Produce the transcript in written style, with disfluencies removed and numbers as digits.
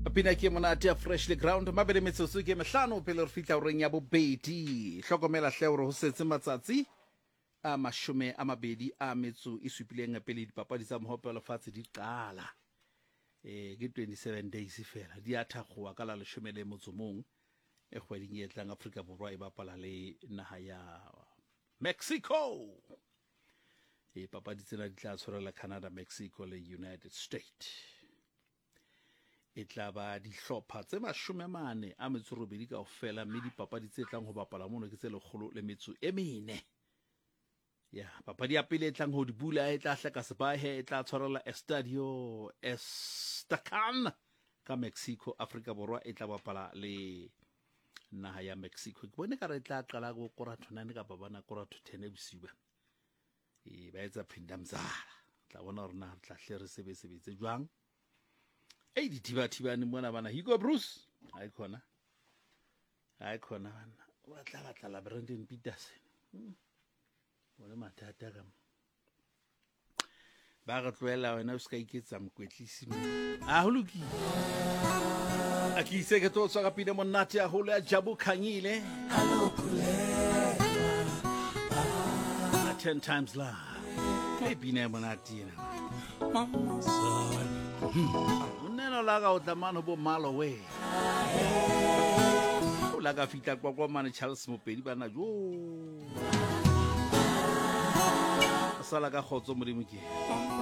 Pina ke monate ya freshly ground mabele metsotso ke mehlano pele re fitla oreng ya bobedi hlokomela hle hore ho setse matsatsi a mashome a mabedi a metso e supileng pele dipapadi tsa mohopelo fatshe di qala ke 27 days fela di a thakgoa ka la 11 e kgweding e tlang Afrika Borwa e bapala le naha ya Mexico papadi tsena di tla tshwarela Canada, Mexico le United States. E tla ba dihlopha tse 40 a metso robedi kaofela mme dipapadi tse tlang ho bapala mono ke tse 104. Ya papadi ya pele e tlang ho di bula e tla hlaka sebahe e tla tshwarela Estadio Azteca ka Mexico. Afrika Borwa e tla bapala le naha ya Mexico. Ke bone ka re tla qala go koratho 9 ka bana koratho 10 bosiba ba etsa phinda mzala tla bona hore na tla hle re sebetse jwang. Di thiba-thibane mona bana Hugo Bruce ha khona bana wa tla la Brandon Peterson bona mathata ka ba re tloela wena o ska iketsa mokwetlisi ho loki a ke ise ke tswa ka pina monate a hole ya Jabu Khanyile 10 times live pina monate na neno laga o tlamano bo malo we o laga fitla kwa mane Charles Mopedi bana jo sala ka khotso modimo ke